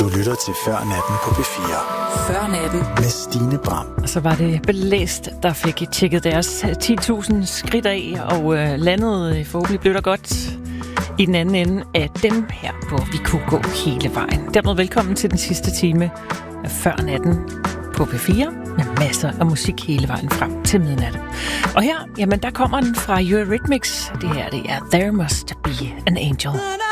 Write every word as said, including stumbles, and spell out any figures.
Du lytter til Før Natten på P fire. Før Natten. Med Stine Bram. Og så var det Blæst, der fik tjekket deres ti tusind skridt af, og øh, landede forhåbentlig blev der godt i den anden ende af dem her, hvor vi kunne gå hele vejen. Dermed velkommen til den sidste time af Før Natten på P fire, med masser af musik hele vejen frem til midnat. Og her, jamen der kommer den fra Eurythmics. Det her, det er There Must Be an Angel.